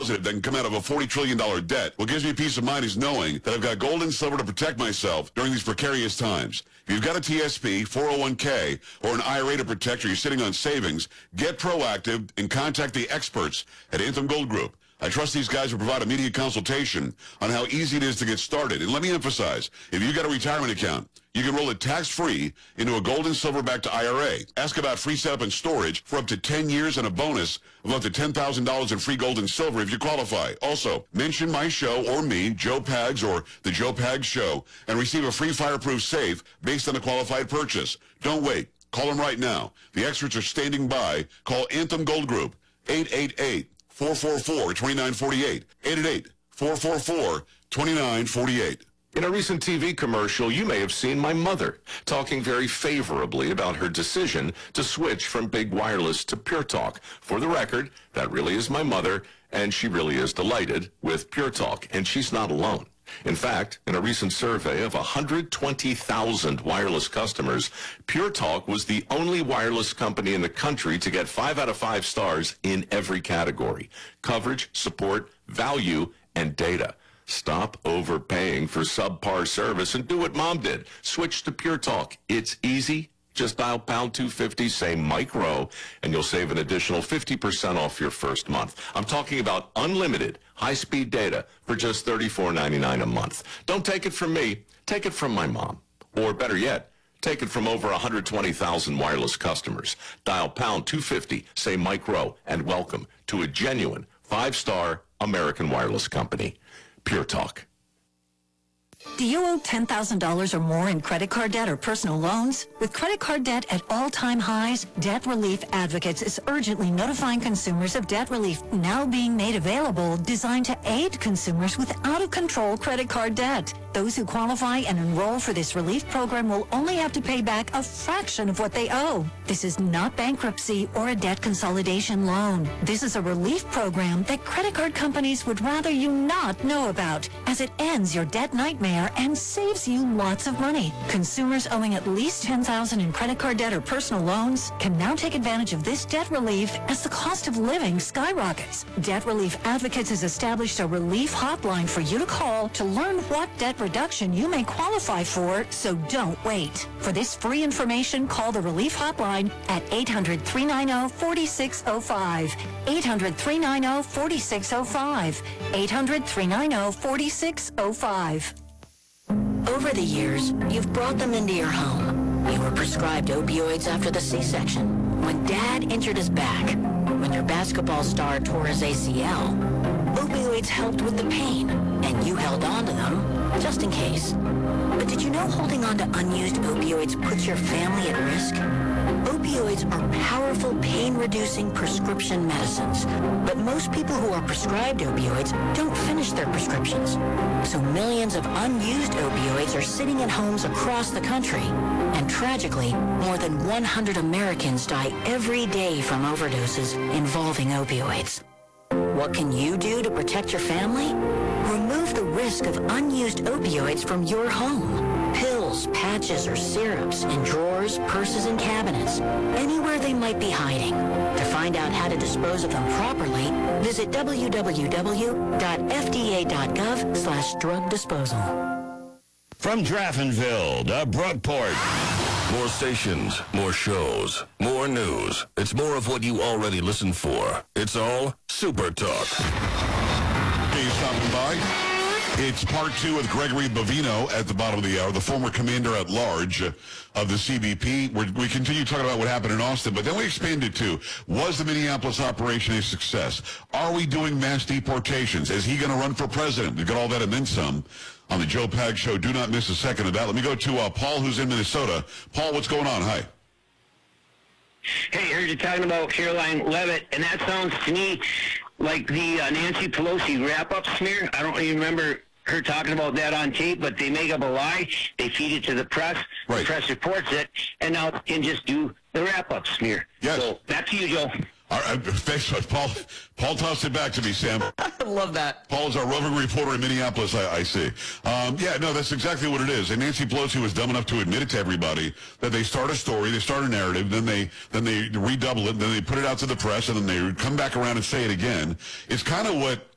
positive that can come out of a $40 trillion debt. What gives me peace of mind is knowing that I've got gold and silver to protect myself during these precarious times. If you've got a TSP, 401k, or an IRA to protect, or you're sitting on savings, get proactive and contact the experts at Anthem Gold Group. I trust these guys will provide immediate consultation on how easy it is to get started. And let me emphasize, if you've got a retirement account, you can roll it tax-free into a gold and silver-backed IRA. Ask about free setup and storage for up to 10 years and a bonus of up to $10,000 in free gold and silver if you qualify. Also, mention my show or me, Joe Pags or The Joe Pags Show, and receive a free fireproof safe based on a qualified purchase. Don't wait. Call them right now. The experts are standing by. Call Anthem Gold Group, 888-444-2948. 888-444-2948. In a recent TV commercial, you may have seen my mother talking very favorably about her decision to switch from big wireless to Pure Talk. For the record, that really is my mother, and she really is delighted with Pure Talk, and she's not alone. In fact, in a recent survey of 120,000 wireless customers, Pure Talk was the only wireless company in the country to get 5 out of 5 stars in every category: coverage, support, value, and data. Stop overpaying for subpar service and do what Mom did. Switch to Pure Talk. It's easy. Just dial pound 250, say Mike Rowe, and you'll save an additional 50% off your first month. I'm talking about unlimited high-speed data for just $34.99 a month. Don't take it from me. Take it from my mom. Or better yet, take it from over 120,000 wireless customers. Dial pound 250, say Mike Rowe, and welcome to a genuine 5-star American wireless company. Pure Talk. Do you owe $10,000 or more in credit card debt or personal loans? With credit card debt at all-time highs, Debt Relief Advocates is urgently notifying consumers of debt relief now being made available, designed to aid consumers with out-of-control credit card debt. Those who qualify and enroll for this relief program will only have to pay back a fraction of what they owe. This is not bankruptcy or a debt consolidation loan. This is a relief program that credit card companies would rather you not know about, as it ends your debt nightmare and saves you lots of money. Consumers owing at least $10,000 in credit card debt or personal loans can now take advantage of this debt relief as the cost of living skyrockets. Debt Relief Advocates has established a relief hotline for you to call to learn what debt reduction you may qualify for, so don't wait. For this free information, call the relief hotline at 800-390-4605. 800-390-4605. 800-390-4605. Over the years, you've brought them into your home. You were prescribed opioids after the C-section. When Dad injured his back, when your basketball star tore his ACL, opioids helped with the pain, and you held on to them just in case. But did you know holding on to unused opioids puts your family at risk? Opioids are powerful pain-reducing prescription medicines, but most people who are prescribed opioids don't finish their prescriptions. So millions of unused opioids are sitting in homes across the country, and tragically, more than 100 Americans die every day from overdoses involving opioids. What can you do to protect your family? Remove the risk of unused opioids from your home. Pills, patches, or syrups in drawers, purses, and cabinets, anywhere they might be hiding. To find out how to dispose of them properly, visit www.fda.gov/drug disposal. From Draftonville to Brookport. More stations, more shows, more news. It's more of what you already listen for. It's all Super Talk. Hey, stopping by. It's part 2 with Gregory Bovino at the bottom of the hour, the former commander-at-large of the CBP. We continue talking about what happened in Austin, but then we expanded to, was the Minneapolis operation a success? Are we doing mass deportations? Is he going to run for president? We've got all that and then some on the Joe Pags Show. Do not miss a second of that. Let me go to Paul, who's in Minnesota. Paul, what's going on? Hi. Hey, I heard you talking about Caroline Leavitt, and that sounds to me like the Nancy Pelosi wrap-up smear. I don't even remember her talking about that on tape, but they make up a lie. They feed it to the press. Right. The press reports it, and now they can just do the wrap-up smear. Yes. So back to you, Joe. All right, thanks, Paul. Paul tossed it back to me, Sam. I love that. Paul is our roving reporter in Minneapolis, I see. Yeah, no, that's exactly what it is. And Nancy Pelosi was dumb enough to admit it to everybody that they start a story, they start a narrative, then they redouble it, then they put it out to the press, and then they come back around and say it again. It's kind of what